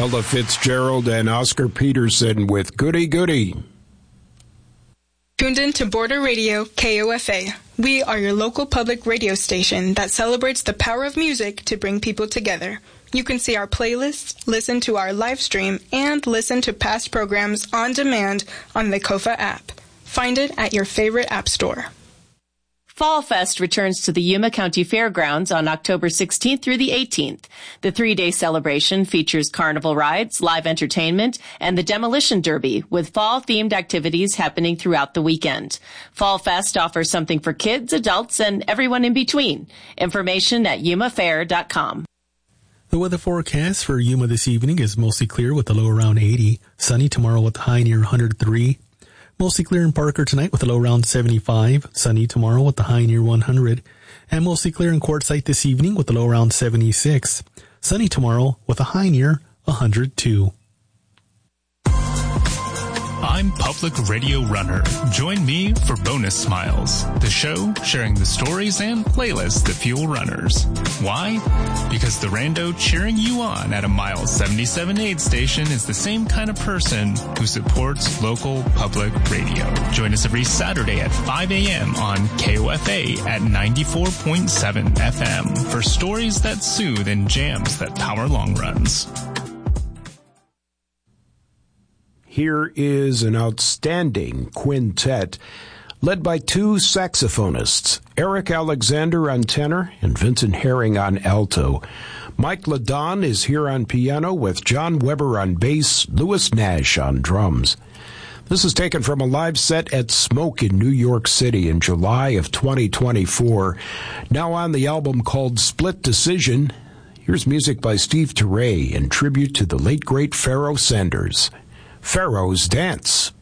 Ella Fitzgerald and Oscar Peterson with Goody Goody. Tuned in to Border Radio, KOFA. We are your local public radio station that celebrates the power of music to bring people together. You can see our playlists, listen to our live stream, and listen to past programs on demand on the KOFA app. Find it at your favorite app store. Fall Fest returns to the Yuma County Fairgrounds on October 16th through the 18th. The 3-day celebration features carnival rides, live entertainment, and the Demolition Derby, with fall-themed activities happening throughout the weekend. Fall Fest offers something for kids, adults, and everyone in between. Information at yumafair.com. The weather forecast for Yuma this evening is mostly clear with a low around 80. Sunny tomorrow with a high near 103. Mostly clear in Parker tonight with a low around 75. Sunny tomorrow with a high near 100. And mostly clear in Quartzsite this evening with a low around 76. Sunny tomorrow with a high near 102. I'm Public Radio Runner. Join me for Bonus Smiles, the show sharing the stories and playlists that fuel runners. Why? Because the rando cheering you on at a mile 77 aid station is the same kind of person who supports local public radio. Join us every Saturday at 5 a.m. on KOFA at 94.7 FM for stories that soothe and jams that power long runs. Here is an outstanding quintet led by two saxophonists, Eric Alexander on tenor and Vincent Herring on alto. Mike LaDon is here on piano with John Weber on bass, Louis Nash on drums. This is taken from a live set at Smoke in New York City in July of 2024. Now on the album called Split Decision, here's music by Steve Turre in tribute to the late great Pharoah Sanders. Pharaoh's Dance.